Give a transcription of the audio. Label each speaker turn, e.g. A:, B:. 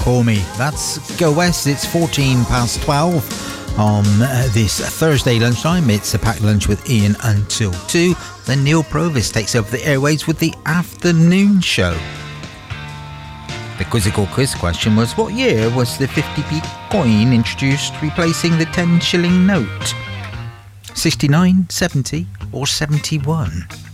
A: Call Me. That's Go West. It's 14 past 12 on this Thursday lunchtime. It's a packed lunch with Ian until 2. Then Neil Provis takes over the airwaves with the afternoon show. The quizzical quiz question was, what year was the 50p coin introduced, replacing the 10 shilling note? 69, 70 or 71?